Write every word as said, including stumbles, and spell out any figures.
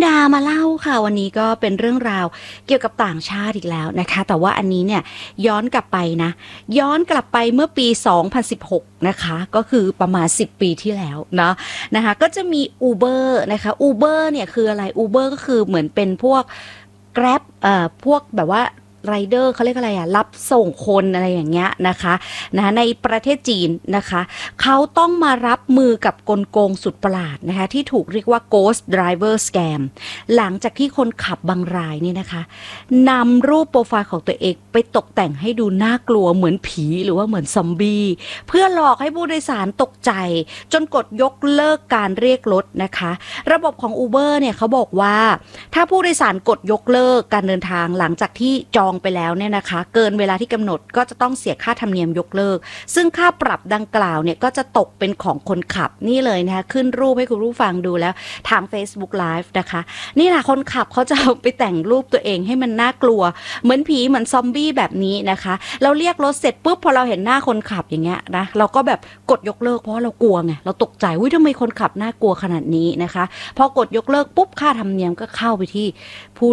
ดามาเล่าค่ะวันนี้ก็เป็นเรื่องราวเกี่ยวกับต่างชาติอีกแล้วนะคะแต่ว่าอันนี้เนี่ยย้อนกลับไปนะย้อนกลับไปเมื่อปีสองพันสิบหกนะคะก็คือประมาณสิบปีที่แล้วเนาะนะคะก็จะมี Uber นะคะ Uber เนี่ยคืออะไร Uber ก็คือเหมือนเป็นพวก Grab เอ่อพวกแบบว่าไรเดอร์เขาเรียกอะไรอะรับส่งคนอะไรอย่างเงี้ยนะคะนะในประเทศจีนนะคะเขาต้องมารับมือกับกลโกงสุดประหลาดนะคะที่ถูกเรียกว่า Ghost Driver Scam หลังจากที่คนขับบางรายเนี่ยนะคะนำรูปโปรไฟล์ของตัวเองไปตกแต่งให้ดูน่ากลัวเหมือนผีหรือว่าเหมือนซอมบี้เพื่อหลอกให้ผู้โดยสารตกใจจนกดยกเลิกการเรียกรถนะคะระบบของ Uber เนี่ยเขาบอกว่าถ้าผู้โดยสารกดยกเลิกการเดินทางหลังจากที่จองไปแล้วเนี่ยนะคะเกินเวลาที่กำหนดก็จะต้องเสียค่าธรรมเนียมยกเลิกซึ่งค่าปรับดังกล่าวเนี่ยก็จะตกเป็นของคนขับนี่เลยนะคะขึ้นรูปให้คุณผู้ฟังดูแล้วทาง Facebook Live นะคะนี่แหละคนขับเขาจะเอาไปแต่งรูปตัวเองให้มันน่ากลัวเหมือนผีเหมือนซอมบี้แบบนี้นะคะเราเรียกรถเสร็จปุ๊บพอเราเห็นหน้าคนขับอย่างเงี้ยนะเราก็แบบกดยกเลิกเพราะเรากลัวไงเราตกใจอุ้ยทำไมคนขับน่ากลัวขนาดนี้นะคะพอกดยกเลิกปุ๊บค่าธรรมเนียมก็เข้าไปที่ผู้